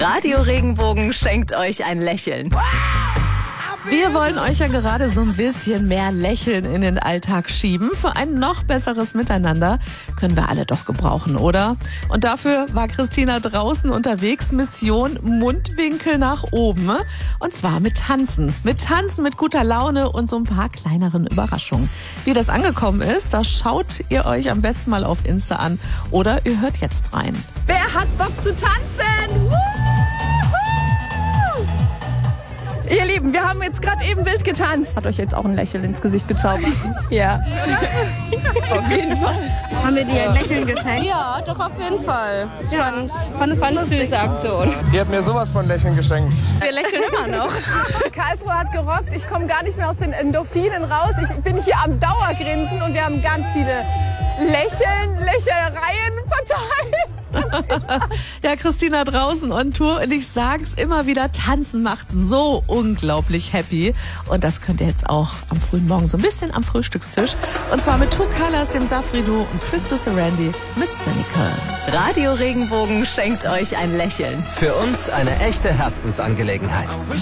Radio Regenbogen schenkt euch ein Lächeln. Wir wollen euch ja gerade so ein bisschen mehr Lächeln in den Alltag schieben. Für ein noch besseres Miteinander können wir alle doch gebrauchen, oder? Und dafür war Christina draußen unterwegs. Mission Mundwinkel nach oben. Und zwar mit Tanzen. Mit Tanzen, mit guter Laune und so ein paar kleineren Überraschungen. Wie das angekommen ist, das schaut ihr euch am besten mal auf Insta an. Oder ihr hört jetzt rein. Wer hat Bock zu tanzen? Ihr Lieben, wir haben jetzt gerade eben wild getanzt. Hat euch jetzt auch ein Lächeln ins Gesicht gezaubert? Ja. Auf jeden Fall. Haben wir dir ein Lächeln geschenkt? Ja, doch auf jeden Fall. Ich Fand es süße Aktion. Ihr habt mir sowas von Lächeln geschenkt. Wir lächeln immer noch. Karlsruhe hat gerockt. Ich komme gar nicht mehr aus den Endorphinen raus. Ich bin hier am Dauergrinsen und wir haben ganz viele Lächelereien verteilt. Ja, Christina draußen on Tour und ich sag's immer wieder, Tanzen macht so unglaublich happy. Und das könnt ihr jetzt auch am frühen Morgen so ein bisschen am Frühstückstisch. Und zwar mit Two Colors, dem Safrido und Crystal Sarandí mit Cynical. Radio Regenbogen schenkt euch ein Lächeln. Für uns eine echte Herzensangelegenheit.